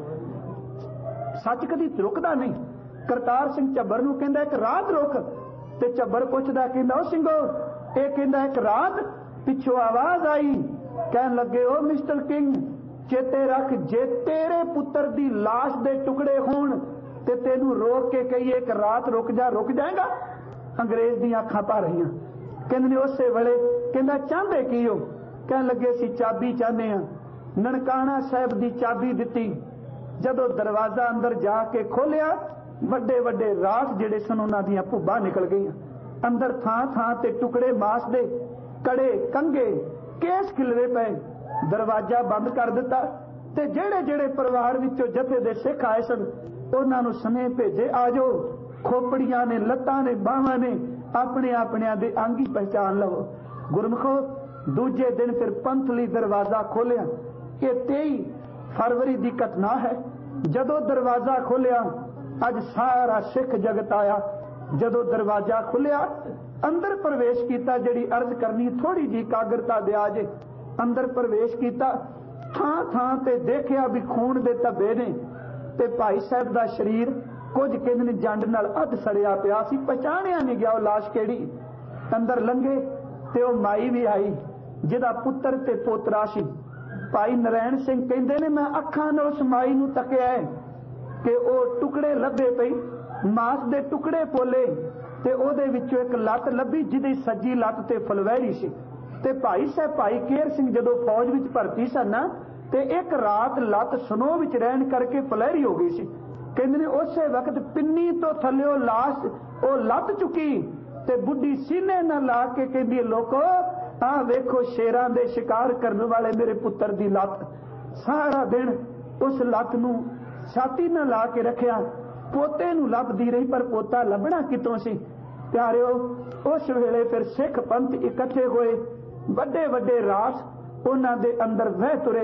सच कदी रुकदा नहीं। करतार सिंह झब्बर नूं कहंदा एक रात रुक, ते झब्बर पुछदा कहंदा ओ सिंघो ये कहंदा एक रात। पिछों आवाज आई कहन लगे ओ मिस्टर किंग चेते रख जे तेरे पुत्र दी लाश दे टुकड़े होण ते तेनू रोक के कहिए एक रात रुक जा, रुक जाएगा? अंग्रेज दी अखां भर रहीआं। कहंदे उस वेले कहंदा चाहंदे की हो? कहन लगे असीं चाबी चाहते हां। ननकाना साहिब दी चाबी दित्ती। जदों दरवाजा अंदर जाके खोलिया ਵੱਡੇ ਵੱਡੇ ਰਾਖ ਜਿਹੜੇ ਸਨ ਉਹਨਾਂ ਦੀਆਂ ਭੁੱਬਾਂ ਨਿਕਲ ਗਈਆਂ। ਅੰਦਰ ਥਾਂ ਥਾਂ ਤੇ ਟੁਕੜੇ ਮਾਸ ਦੇ, ਕੜੇ, ਕੰਗੇ, ਕੇਸ ਖਿਲਰੇ ਪਏ। ਦਰਵਾਜ਼ਾ ਬੰਦ ਕਰ ਦਿੱਤਾ ਤੇ ਜਿਹੜੇ ਜਿਹੜੇ ਪਰਿਵਾਰ ਵਿੱਚੋਂ ਜਥੇ ਦੇ ਸਿੱਖ ਆਏ ਸਨ ਉਹਨਾਂ ਨੂੰ ਸਨੇਹ ਭੇਜੇ ਆ ਜਾਓ, ਖੋਪੜੀਆਂ ਨੇ, ਲੱਤਾਂ ਨੇ, ਬਾਹਾਂ ਨੇ, ਆਪਣੇ ਆਪਣਿਆਂ ਦੇ ਅੰਗ ਹੀ ਪਹਿਚਾਨ ਲਵੋ। ਗੁਰਮਖੋ ਦੂਜੇ ਦਿਨ ਫਿਰ ਪੰਥ ਲਈ ਦਰਵਾਜ਼ਾ ਖੋਲਿਆ। ਇਹ ਤੇਈ ਫਰਵਰੀ ਦੀ ਘਟਨਾ ਹੈ। ਜਦੋਂ ਦਰਵਾਜ਼ਾ ਖੋਲਿਆ अज सारा सिख जगत आया। जदों दरवाजा खुलिया अंदर प्रवेश किया, जिहड़ी अर्ज करनी थोड़ी जी कागरता दे आजे। अंदर प्रवेश किया, थां थां ते देखिया भी खून दे धब्बे ने ते भाई साहब दा शरीर कुछ कहंदे जंड नाल अध सड़िया पिया सी, पहचाणिया नहीं गया वो लाश केड़ी। अंदर लंघे ते वो माई भी आई जिहदा पुत्र ते पोतरा सी। भाई नारायण सिंह कहंदे ने मैं अखां नाल उस माई नूं तकिया है कि वो टुकड़े लभे पई, मास दे टुकड़े पोले ते ओदे विचों एक लत लभी जिहदी सज्जी लत ते फलवैरी सी। ते भाई साहब भाई केर सिंह जदों फौज विच भर्ती सन ते एक रात लत सनो विच रहण करके फलैरी हो गई सी। कहंदे ने उसे वक्त पिन्नी तो थल्लिओ लाश ओ लत चुकी ते बुढ़ी सीने नाल ला के कहंदी लोको आ वेखो शेरां दे शिकार करन वाले मेरे पुत्र दी लत। सारा दिन उस लत नूं छाती न ला के रखिया, पोते नूं लभदी रही पर पोता लभना कितों सी। प्यारिओ उस वेले फिर सिख पंथ इकट्ठे होए, वड्डे वड्डे रास उन्हां दे अंदर वह तुरे।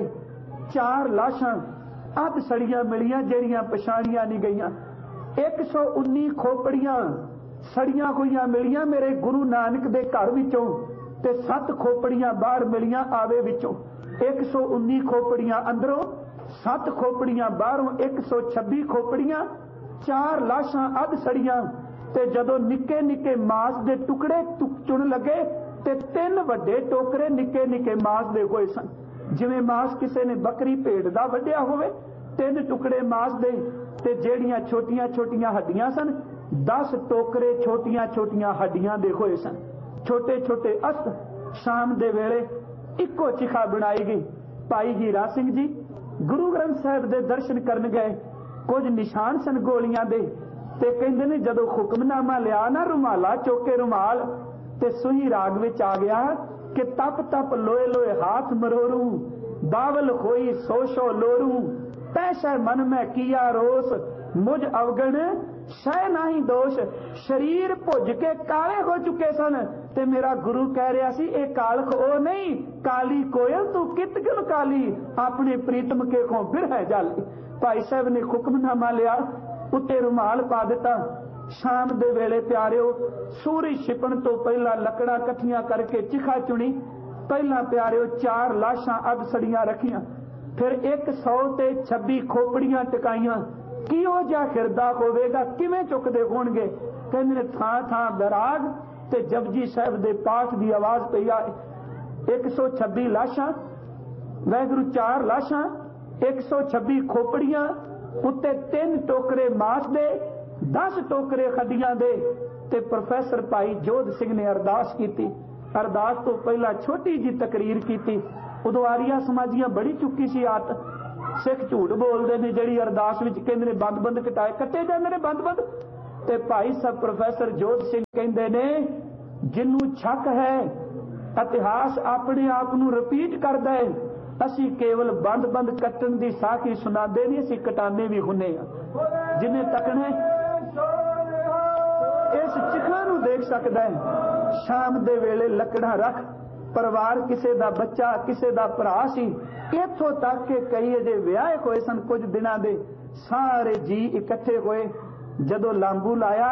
चार लाशां अध सड़ियां मिलियां ਜਿਹੜੀਆਂ पछाणियां नहीं गईयां। एक सौ उन्नी खोपड़ियां सड़ियां होईयां मिलियां मेरे गुरु नानक दे घर विचों ते सत्त खोपड़ियां बाहर मिलियां आवे विचों। एक सौ उन्नी खोपड़ियां अंदरों, सत्त खोपड़ियां बाहरों, एक सौ छब्बी खोपड़ियां, चार लाशां अध सड़ियां ते जदों निक्के निक्के मास दे टुकड़े चुन लगे ते तीन वड्डे टोकरे निक्के निक्के मास दे होए सन। जिवें मास किसी ने बकरी भेड़ दा वड्डिया होवे, तीन टुकड़े मास दे ते जेड़ियां छोटियां छोटियां हड्डियां सन दस टोकरे छोटियां छोटियां हड्डियां दे होए सन। छोटे छोटे अस्त शाम दे वेले इक्को चिखा बनाई गई। भाई हीरा सिंह जी गुरु ग्रंथ साहिब दे दर्शन करन गए। कुछ निशान सन गोलियां दे ते कहंदे ने जदों हुक्मनामा लिया ना रुमाला चौके रुमाल ते सुही राग विच आ गया कि तप तप लोए लोए हाथ मरोरू, बावल होई सोशो लोरू, पैसा मन में किया रोस, मुझ अवगण शह नहीं दोष। शरीर भुज के काले हो चुके सन ते मेरा गुरु कह रहा सी ए कालख ओ नहीं, काली कोयल तू कित गल काली, अपने प्रीतम के को फिर है जाली। भाई साहब ने हुक्मनामा लिया, उत्ते रुमाल पा दिता। शाम दे वेले प्यारिओ सूरज छिपण तो पहला लकड़ा कट्ठियां करके चिखा चुनी। पहला प्यारिओ चार लाशां अध सड़ियां रखियां, फिर एक सौ ते छब्बी खोपड़ियां टकाइयां। किहो जिहा हिरदा होवेगा, किवें चुकदे होणगे? कहंदे थां थां बैराग ते जपजी साहिब दे पाठ की आवाज पई आए। एक सौ छब्बी लाशां, वैगुरु चार लाशां, एक सौ छब्बी खोपड़ियां, उत्ते तीन टोकरे मास दे, दस टोकरे हड्डियां दे। ते प्रोफैसर भाई जोध सिंह ने अरदास की। अरदास तो पहला छोटी जी तकरीर की। उदों आरिया समाजियां बड़ी चुकी सी आत। सिख झूठ बोलते हैं, जिहड़ी अरदास विच कहंदे ने बंद बंद कटाए कट्टे जांदे ने बंद बंद। ਤੇ ਭਾਈ ਸਾਹਿਬ ਪ੍ਰੋਫੈਸਰ ਜੋਤ ਸਿੰਘ ਕਹਿੰਦੇ ਨੇ ਜਿਹਨੂੰ ਸ਼ੱਕ ਹੈ ਇਤਿਹਾਸ ਆਪਣੇ ਆਪ ਨੂੰ ਰਿਪੀਟ ਕਰਦਾ ਹੈ। ਅਸੀਂ ਕੇਵਲ ਬੰਦ ਬੰਦ ਕੱਟਣ ਦੀ ਸਾਖੀ ਸੁਣਾਉਂਦੇ ਨਹੀਂ, ਅਸੀਂ ਕਟਾਨੇ ਵੀ ਹੁੰਨੇ ਆ। ਜਿੰਨੇ ਤੱਕਣੇ ਇਸ ਚਿਖਾਂ ਨੂੰ ਦੇਖ ਸਕਦਾ ਹੈ। ਸ਼ਾਮ ਦੇ ਵੇਲੇ ਲੱਕੜਾਂ ਰੱਖ, ਪਰਿਵਾਰ ਕਿਸੇ ਦਾ ਬੱਚਾ ਕਿਸੇ ਦਾ ਭਰਾ ਸੀ, ਇੱਥੋਂ ਤੱਕ ਕਿ ਕਈ ਅਜੇ ਵਿਆਹ ਹੋਏ ਸਨ ਕੁਝ ਦਿਨਾਂ ਦੇ, ਸਾਰੇ ਜੀ ਇਕੱਠੇ ਹੋਏ। ਜਦੋਂ ਲਾਂਬੂ ਲਾਇਆ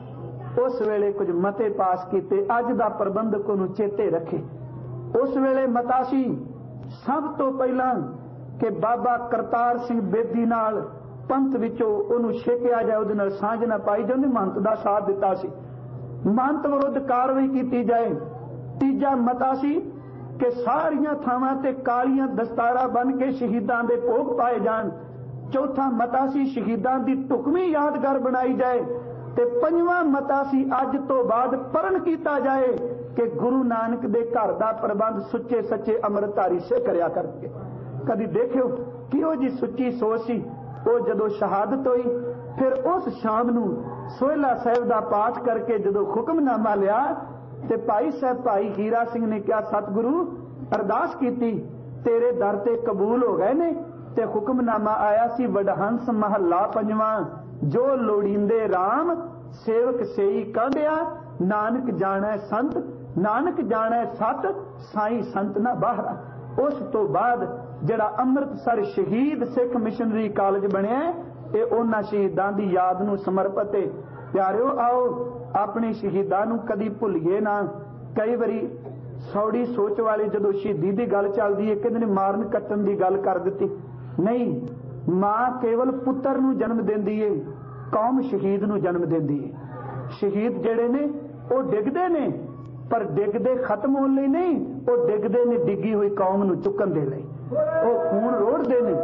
ਉਸ ਵੇਲੇ ਕੁਝ ਮਤੇ ਪਾਸ ਕੀਤੇ, ਅੱਜ ਦਾ ਪ੍ਰਬੰਧਕ ਉਹਨੂੰ ਚੇਤੇ ਰੱਖੇ। ਉਸ ਵੇਲੇ ਮਤਾ ਸੀ ਸਭ ਤੋਂ ਪਹਿਲਾਂ ਕਿ ਬਾਬਾ ਕਰਤਾਰ ਸਿੰਘ ਬੇਦੀ ਨਾਲ ਪੰਥ ਵਿੱਚੋਂ ਉਹਨੂੰ ਛੇਕਿਆ ਜਾਏ, ਉਹਦੇ ਨਾਲ ਸਾਂਝ ਨਾ ਪਾਈ ਜਾਏ। ਉਹਨੇ ਮਹੰਤ ਦਾ ਸਾਥ ਦਿੱਤਾ ਸੀ, ਮਹੰਤ ਵਿਰੁੱਧ ਕਾਰਵਾਈ ਕੀਤੀ ਜਾਏ। ਤੀਜਾ ਮਤਾ ਸੀ ਕਿ ਸਾਰੀਆਂ ਥਾਵਾਂ ਤੇ ਕਾਲੀਆਂ ਦਸਤਾਰਾਂ ਬਣ ਕੇ ਸ਼ਹੀਦਾਂ ਦੇ ਭੋਗ ਪਾਏ ਜਾਣ। ਚੌਥਾ ਮਤਾ ਸੀ ਸ਼ਹੀਦਾਂ ਦੀ ਢੁਕਵੀਂ ਯਾਦਗਾਰ ਬਣਾਈ ਜਾਏ। ਤੇ ਪੰਜਵਾਂ ਮਤਾ ਸੀ ਅੱਜ ਤੋਂ ਬਾਅਦ ਪਰਨ ਕੀਤਾ ਜਾਏ ਕਿ ਗੁਰੂ ਨਾਨਕ ਦੇ ਘਰ ਦਾ ਪ੍ਰਬੰਧ ਸੁੱਚੇ ਸੱਚੇ ਅੰਮ੍ਰਿਤਧਾਰੀ ਸੇ ਕਰਿਆ ਕਰਕੇ। ਕਦੀ ਦੇਖਿਓ ਕਿਹੋ ਜੀ ਸੁੱਚੀ ਸੋਚ ਸੀ। ਉਹ ਜਦੋਂ ਸ਼ਹਾਦਤ ਹੋਈ ਫਿਰ ਉਸ ਸ਼ਾਮ ਨੂੰ ਸੋਹਿਲਾ ਸਾਹਿਬ ਦਾ ਪਾਠ ਕਰਕੇ ਜਦੋਂ ਹੁਕਮਨਾਮਾ ਲਿਆ ਤੇ ਭਾਈ ਸਾਹਿਬ ਭਾਈ ਹੀਰਾ ਸਿੰਘ ਨੇ ਕਿਹਾ ਸਤਿਗੁਰੂ ਅਰਦਾਸ ਕੀਤੀ ਤੇਰੇ ਦਰ ਤੇ ਕਬੂਲ ਹੋ ਗਏ ਨੇ। ਤੇ ਹੁਕਮਨਾਮਾ ਆਇਆ ਸੀ ਵਡਹੰਸ ਮਹੱਲਾ ਪੰਜਵਾਂ, ਜੋ ਲੋੜੀਂਦੇ RAM ਸੇਵਕ ਸੇਈ ਕਾਂਢਿਆ, ਨਾਨਕ ਜਾਣੈ ਸੰਤ ਨਾਨਕ ਜਾਣੈ ਸਤ, ਸਾਈ ਸੰਤ ਨਾ ਬਾਹਰਾ। ਉਸ ਤੋਂ ਬਾਅਦ ਜਿਹੜਾ ਅੰਮ੍ਰਿਤਸਰ ਸ਼ਹੀਦ ਸਿੱਖ ਮਿਸ਼ਨਰੀ ਕਾਲਜ ਬਣਿਆ ਇਹ ਉਹਨਾਂ ਸ਼ਹੀਦਾਂ ਦੀ ਯਾਦ ਨੂੰ ਸਮਰਪਿਤ ਹੈ। ਪਿਆਰਿਓ ਆਓ ਆਪਣੇ ਸ਼ਹੀਦਾਂ ਨੂੰ ਕਦੀ ਭੁੱਲੀਏ ਨਾ। ਕਈ ਵਾਰੀ ਸੌੜੀ ਸੋਚ ਵਾਲੇ ਜਦੋਂ ਸ਼ਹੀਦੀ ਦੀ ਗੱਲ ਚੱਲਦੀ ਹੈ ਕਹਿੰਦੇ ਨੇ ਮਾਰਨ ਕੱਟਣ ਦੀ ਗੱਲ ਕਰ ਦਿੱਤੀ। ਨਹੀਂ, ਮਾਂ ਕੇਵਲ ਪੁੱਤਰ ਨੂੰ ਜਨਮ ਦਿੰਦੀ ਏ, ਕੌਮ ਸ਼ਹੀਦ ਨੂੰ ਜਨਮ ਦਿੰਦੀ ਏ। ਸ਼ਹੀਦ ਜਿਹੜੇ ਨੇ ਉਹ ਡਿੱਗਦੇ ਨੇ ਪਰ ਡਿੱਗਦੇ ਖਤਮ ਹੋਣ ਲਈ ਨਹੀਂ, ਉਹ ਡਿੱਗਦੇ ਨੇ ਡਿੱਗੀ ਹੋਈ ਕੌਮ ਨੂੰ ਚੁੱਕਣ ਦੇ ਲਈ। ਉਹ ਖੂਨ ਰੋੜਦੇ ਨੇ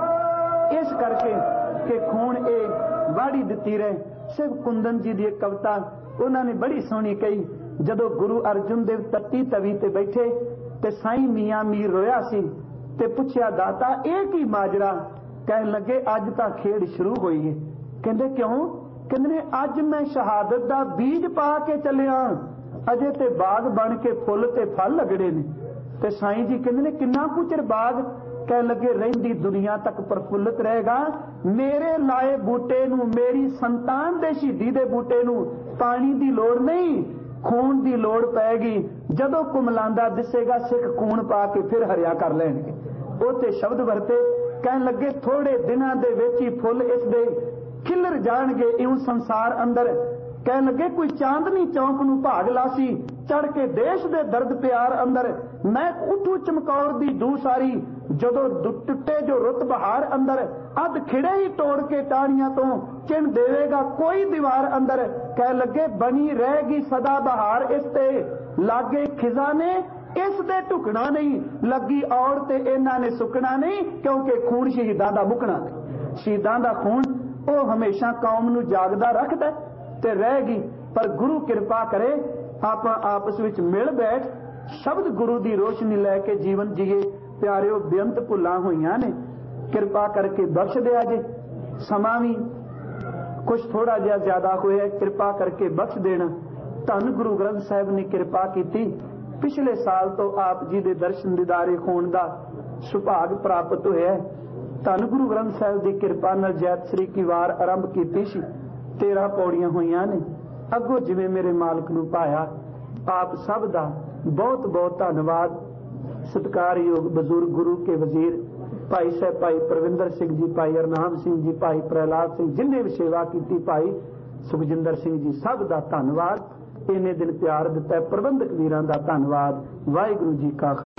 ਇਸ ਕਰਕੇ ਕਿ ਖੂਨ ਇਹ ਵਾੜੀ ਦਿੱਤੀ ਰਹੇ। ਸਿਰ ਕੁੰਦਨ ਜੀ ਦੀ ਇੱਕ ਕਵਿਤਾ ਉਹਨਾਂ ਨੇ ਬੜੀ ਸੋਹਣੀ ਕਹੀ। ਜਦੋਂ ਗੁਰੂ ਅਰਜਨ ਦੇਵ ਤੱਤੀ ਤਵੀ ਤੇ ਬੈਠੇ ਤੇ ਸਾਈਂ ਮੀਆਂ ਮੀਰ ਰੋਇਆ ਸੀ ਤੇ ਪੁੱਛਿਆ ਦਾਤਾ ਇਹ ਕੀ ਮਾਜਰਾ। ਕਹਿਣ ਲੱਗੇ ਅੱਜ ਤਾਂ ਖੇਡ ਸ਼ੁਰੂ ਹੋਈ ਹੈ। ਕਹਿੰਦੇ ਕਿਉਂ? ਕਹਿੰਦੇ ਨੇ ਅੱਜ ਮੈਂ ਸ਼ਹਾਦਤ ਦਾ ਬੀਜ ਪਾ ਕੇ ਚੱਲਿਆ, ਅਜੇ ਤੇ ਬਾਗ ਬਣ ਕੇ ਫੁੱਲ ਤੇ ਫਲ ਲੱਗੜੇ ਨੇ। ਤੇ ਸਾਈਂ ਜੀ ਕਹਿੰਦੇ ਨੇ ਕਿੰਨਾ ਕੁ ਚਿਰ ਬਾਗ? ਕਹਿਣ ਲੱਗੇ ਰਹਿੰਦੀ ਦੁਨੀਆ ਤੱਕ ਪ੍ਰਫੁੱਲਤ ਰਹੇਗਾ। ਮੇਰੇ ਲਾਏ ਬੂਟੇ ਨੂੰ, ਮੇਰੀ ਸੰਤਾਨ ਦੇ ਸ਼ਹੀਦੀ ਦੇ ਬੂਟੇ ਨੂੰ ਪਾਣੀ ਦੀ ਲੋੜ ਨਹੀਂ, ਖੂਨ ਦੀ ਲੋੜ ਪੈਗੀ। ਜਦੋਂ ਕੁਮਲਾਂਦਾ ਦਿਸੇਗਾ ਸਿੱਖ ਖੂਨ ਪਾ ਕੇ ਫਿਰ ਹਰਿਆ ਕਰ ਲੈਣਗੇ। ਉਹ ਤੇ ਸ਼ਬਦ ਵਰਤੇ। ਕਹਿਣ ਲੱਗੇ ਥੋੜੇ ਦਿਨਾਂ ਦੇ ਵਿੱਚ ਹੀ ਫੁੱਲ ਇਸ ਦੇ ਖਿਲਰ ਜਾਣਗੇ ਇਉਂ ਸੰਸਾਰ ਅੰਦਰ। ਕਹਿਣ ਲੱਗੇ ਕੋਈ ਚਾਂਦਨੀ ਚੌਂਕ ਨੂੰ ਭਾਗ ਲਾਸੀ ਚੜ ਕੇ ਦੇਸ਼ ਦੇ ਦਰਦ ਪਿਆਰ ਅੰਦਰ। ਮੈਂ ਉਠੂ ਚਮਕੌਰ ਦੀ ਦੂ ਸਾਰੀ ਜਦੋਂ ਟੁੱਟੇ ਜੋ ਰੁੱਤ ਬਹਾਰ ਅੰਦਰ। ਅੱਧ ਖਿੜੇ ਹੀ ਤੋੜ ਕੇ ਟਾਹਣੀਆਂ ਤੋਂ ਚਿੰਨ ਦੇਵੇਗਾ ਕੋਈ ਦੀਵਾਰ ਅੰਦਰ। ਕਹਿ ਲੱਗੇ ਬਣੀ ਰਹੇਗੀ ਸਦਾ ਬਹਾਰ ਇਸ ਤੇ, ਲਾਗੇ ਖਿਜ਼ਾ ਨੇ ਇਸ ਦੇ ਢੁਕਣਾ ਨਹੀਂ, ਲੱਗੀ ਔੜ ਤੇ ਇਹਨਾਂ ਨੇ ਸੁੱਕਣਾ ਨਹੀਂ, ਕਿਉਂਕਿ ਖੂਨ ਸ਼ਹੀਦਾਂ ਦਾ ਮੁੱਕਣਾ ਨਹੀਂ। ਸ਼ਹੀਦਾਂ ਦਾ ਖੂਨ ਉਹ ਹਮੇਸ਼ਾ ਕੌਮ ਨੂੰ ਜਾਗਦਾ ਰੱਖਦਾ ਤੇ ਰਹੇਗੀ। ਪਰ ਗੁਰੂ ਕਿਰਪਾ ਕਰੇ ਆਪਾਂ ਆਪਸ ਵਿੱਚ ਮਿਲ ਬੈਠ ਸ਼ਬਦ ਗੁਰੂ ਦੀ ਰੋਸ਼ਨੀ ਲੈ ਕੇ ਜੀਵਨ ਜੀਏ। ਪਿਆਰਿਓ ਬੇਅੰਤ ਭੁੱਲਾਂ ਹੋਈਆਂ ਨੇ, ਕਿਰਪਾ ਕਰਕੇ ਬਖਸ਼ ਦਿਆ ਜੇ। ਸਮਾਂ ਵੀ ਕੁਝ ਥੋੜਾ ਜਿਹਾ ਜ਼ਿਆਦਾ ਹੋਇਆ, ਕਿਰਪਾ ਕਰਕੇ ਬਖਸ਼ ਦੇਣਾ। ਧੰਨ ਗੁਰੂ ਗ੍ਰੰਥ ਸਾਹਿਬ ਨੇ ਕਿਰਪਾ ਕੀਤੀ। ਪਿਛਲੇ ਸਾਲ ਤੋਂ ਆਪ ਜੀ ਦੇ ਦਰਸ਼ਨ ਦੀਦਾਰੇ ਹੋਣ ਦਾ ਸੁਭਾਗ ਪ੍ਰਾਪਤ ਹੋਇਆ। ਧੰਨ ਗੁਰੂ ਗ੍ਰੰਥ ਸਾਹਿਬ ਦੀ ਕਿਰਪਾ ਨਾਲ ਜੈਤ ਸ੍ਰੀ ਕੀ ਵਾਰ ਆਰੰਭ ਕੀਤੀ ਸੀ। ਤੇਰਾਂ ਪੌੜੀਆਂ ਹੋਈਆਂ ਨੇ। ਅੱਗੋਂ ਜਿਵੇਂ ਮੇਰੇ ਮਾਲਕ ਨੂੰ ਪਾਇਆ। ਆਪ ਸਭ ਦਾ ਬਹੁਤ ਬਹੁਤ ਧੰਨਵਾਦ। ਸਤਿਕਾਰਯੋਗ ਬਜ਼ੁਰਗ ਗੁਰੂ ਕੇ ਵਜ਼ੀਰ ਭਾਈ ਸਾਹਿਬ ਭਾਈ ਪ੍ਰਵਿੰਦਰ ਸਿੰਘ ਜੀ, ਭਾਈ ਅਰਨਾਮ ਸਿੰਘ ਜੀ, ਭਾਈ ਪ੍ਰਹਿਲਾਦ ਸਿੰਘ, ਜਿਨ੍ਹਾਂ ਵੀ ਸੇਵਾ ਕੀਤੀ, ਭਾਈ ਸੁਖਜਿੰਦਰ ਸਿੰਘ ਜੀ, ਸਭ ਦਾ ਧੰਨਵਾਦ। ਇੰਨੇ ਦਿਨ ਪਿਆਰ ਦਿੱਤਾ। ਪ੍ਰਬੰਧਕ ਵੀਰਾਂ ਦਾ ਧੰਨਵਾਦ। ਵਾਹਿਗੁਰੂ ਜੀ ਕਾ